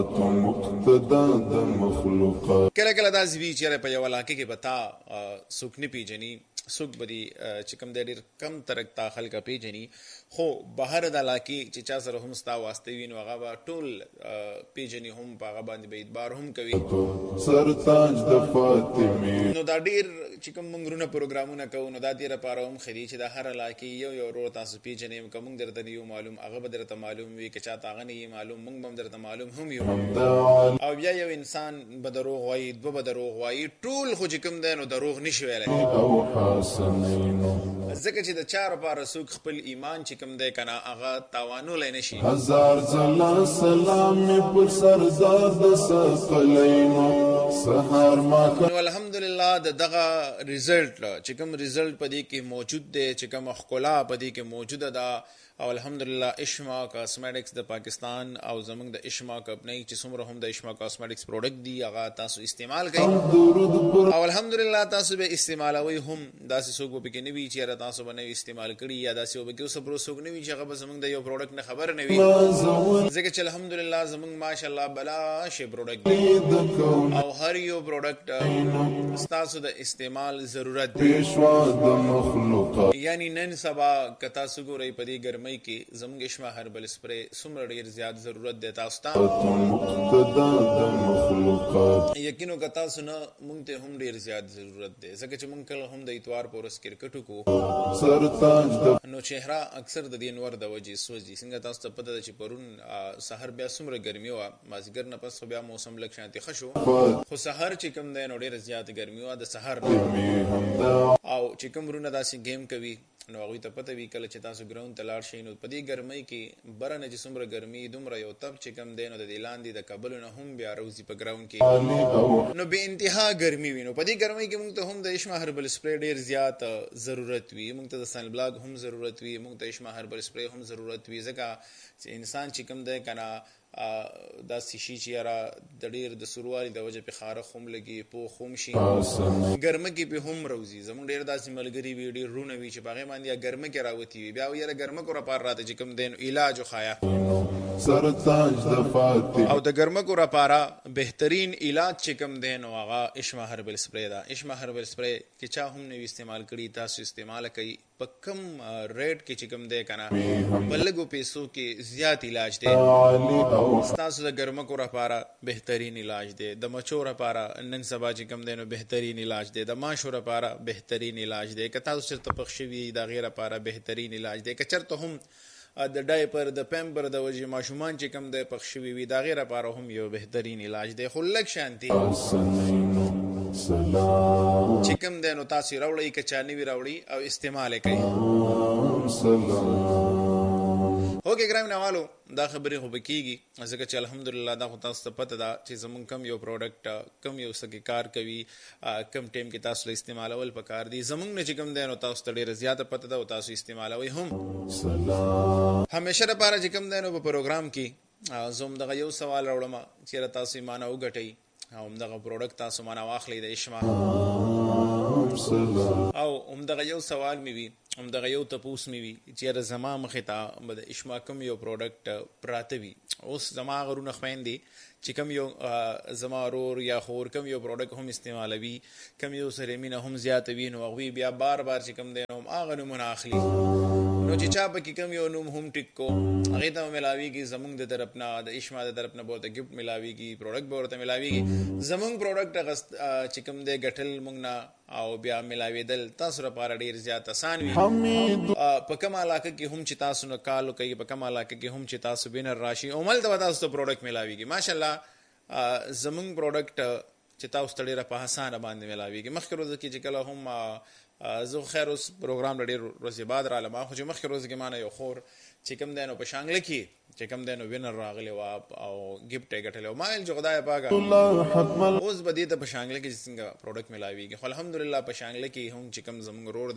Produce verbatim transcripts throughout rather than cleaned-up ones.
مقتدا د مخلوقات کله کله دا زوی چې په یو علاقه کې بتا سوک نه پیژني سوک بدی چې کوم د ډیر کم ترکتا خلک پیژني خو بهر د علاقې چې چا سره هم ستا واسطه وي نو هغه ټول پیژني هم په هغه باندې به اعتبار هم کوي سرتاج د فاطمه نو دا ډیر چې کوم منګرونه پروګرامونه کوو نو دا ډیر لپاره هم خري چې د هر علاقې یو یو ورو تاسو پیژنې کوم درته یو معلوم هغه به درته معلوم وي که چا تاغه نه معلوم موږ هم درته معلوم هم یو او بیا یو انسان به دروغ وایي دوه به دروغ وایي ټول خو چې کوم دی نو دروغ نشي ویلی ځکه چې د چار لپاره څوک خپل ایمان چې کوم دی کنه هغه تاوانولی نشي هزار ځله سلام مې پر سردار د ثقلینو سهار ما نو الحمدلله د دغه ریزلټ چې کوم ریزلټ په دې کې موجود دی چې کوم ښکلا په دې کې موجوده ده او الحمدلله اشما کاسمیټکس د پاکستان او زمونږ د اشما کمپنۍ چې څومره هم د اشما کاسمیټکس پروډکټ دي هغه تاسو استعمال کړئ او الحمدلله تاسو به استعمالوي هم داسې څوک به پکې نه وي چې تاسو به نه استعمال کړي یا داسې به کې اوس پرو څوک نه وي چې هغه به زمونږ د یو پروډکټ نه خبر نه وي ځکه چې الحمدلله زمونږ ماشاءالله بلا شی پروډکټ دی او هر یو پروډکټ ستاسو د استعمال ضرورت دی یعنی نن سبا که تاسو ګورئ په دې ګرمۍ کې زموږ اشما هربل سپری څومره ډیر زیات ضرورت دی تاسو ته یقینو که تاسو نه مونږ ته هم ډیر زیات ضرورت دی ځکه چې مونږ کله هم د اتوار په ورځ کرکټ وکړو نو چهره اکثر د دې نور د وجې سوځي څنګه تاسو ته پته ده چې پرون سحر بیا څومره ګرمي وه مازدیګر نه پس بیا موسم لږ شانتي ښه شو خو سحر چې کوم دی نو ډېره زیات ګرمي وه د سحر او چې کوم وروڼه داسې ګیم کوي نو هغوی ته پته وي کله چې تاسو ګراوند ته لاړ شئ نو په دې ګرمۍ کې بره نه چې څومره ګرمي دومره یو تب چې کوم دی نو د دې لاندې د کابلو نه هم بیا راوځي په ګراوند کې نو بې انتها ګرمي وي نو په دې ګرمۍ کې موږ ته هم د اشما هربل سپری ډېر زیات ضرورت وي موږ ته د سن بلاک هم ضرورت وي موږ ته اشما هربل سپری هم ضرورت وي ځکه چې انسان چې کوم دی که نه دا سشي چې یاره د ډېر د سوروالي د وجه پې خارښ هم لګي پوخ هم شي ګرمه کې پې هم راوځي زموږ ډېر داسې ملګري وي ډېر رونه وي چې په هغې باندې یا ګرمه کې راوتي وي بیا یاره ګرمکو رپار راته چې کوم دی نو علاج وښایه سرتاج د فاطمه او د ګرمکو رپاره بهترین علاج چې کوم دی نو هغه اشما هربل سپری ده اشما هربل سپری کې چا هم نوي استعمال کړي تاسو استعمال کوي په کم ریټ کې چې کوم دی که نه په لږو پیسو کې زیات علاج دی ستاسو د ګرمکو لپاره بهترین علاج دی د مچو لپاره نن سبا چې کوم دی نو بهترین علاج دی د ماشو لپاره بهترین علاج دی که تاسو چېرته پخ شوي د هغې لپاره بهترین علاج دی که چېرته هم د ډایپر د پیمپر د وجې ماشومان چې کوم دی پخ شوي وي د هغې لپاره هم یو بهترین علاج دی خو لږ شانتي چې کوم دی نو تاسو یې راوړئ که چا نه وي راوړي او استعمال یې کوي اوکې ګرام نوالو دا خبرې خو به کېږي ځکه چې الحمدلله دا خو تاسو ته پته ده چې زمونږ کم یو پروډکټ کم یو څه کې کار کوي کم ټایم کې تاسو له استعمالول پکار دي زمونږ نه چې کوم دی نو تاسو ته ډېره زیاته پته ده او تاسو استعمالوئ هم همیشه لپاره چې کوم دی نو په پروګرام کې زه همدغه یو سوال راوړم چېرې تاسو یې مانه وګټئ او همدغه پروډکټ تاسو مانه واخلئ د اشما او همدغه یو سوال مې وي همدغه یو تپوس مې وي چې یاره زما مخې ته به د اشما کوم یو پروډکټ پراته وي اوس زما هغه رونه خویندې چې کوم یو زما ورور یا خور کوم یو پروډکټ هم استعمالوي کوم یو سره مینه هم زیاته وي نو هغوی بیا بار بار چې کوم دی نو هغه نومونه اخلي نو چې چا پکې کوم یو نوم هم ټیک کو هغې ته به ملاویږي زمونږ د طرف نه د اشما د طرف نه به ورته ګفټ ملاویږي پروډکټ به ورته ملاویږي زمونږ پروډکټ اغست چې کوم دی ګټل مونږ نه او بیا ملاوېدل تاسو لپاره ډېر زیات اسان وي په کوم علاقه کې هم چې تاسو نه کال کوي په کوم علاقه کې هم چې تاسو بینر راشي هملته به تاسو ته پروډکټ ملاویږي ماشاءالله زمونږ پروډکټ چې تاسو ته ډېره په اسانه باندې ملاویږي مخکې ورځ کې چې کله هم زه خیر اوس پروګرام له ډېر ورځې بعد رالم خو چې مخکې ورځ کې ما نه یو خور چې کوم دی نو په شانګله کې چې کوم دی نو وینر راغلی وه او ګفټ یې ګټلی و ما ویل چې خدایه پاکه اوس به دې ته په شانګله کې څنګه پروډکټ ملاویږي خو الحمدلله په شانګله کې هم چې کوم زموږ ورور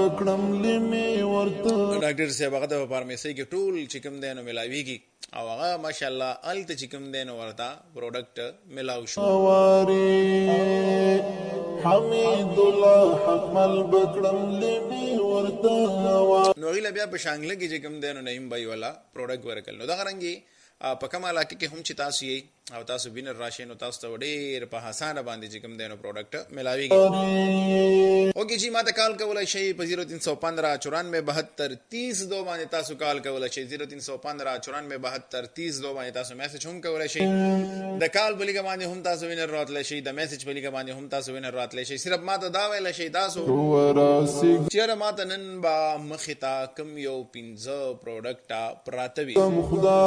دی ډاکټر صاحب هغه ته په فارمیسۍ کې ټول چې کوم دی نو ملاویږي او هغه ماشاءالله هلته چې کوم دی نو ورته پروډکټ ملاو شو حمید الله حکمل بکړم لمی ورته نو هغې له بیا په شانګله کې چې کوم دی نو نعیم بھائی والا پروډکټ ورکړل نو دغه رنګې په کوم علاقه کې هم چې تاسو یې او تاسو وینر راشي نو تاسو ته ډېر په اسانه باندې چې کوم دینو پروډکټ ملاويږي. اوکې جی ماته کال کولای شي په صفر تین سو پندرہ چورانوے بہتر تیس دو باندې تاسو کال کولای شي صفر تین سو پندرہ چورانوے بہتر تیس دو باندې تاسو میسج هم کولای شي. د کال بلیګ باندې هم تاسو وینر راتلی شي، د میسج بلیګ باندې هم تاسو وینر راتلی شي. صرف ماته دا ویل شي تاسو چیرې ماته نن با مخې ته کوم یو پنځه پروډکټ پراته وي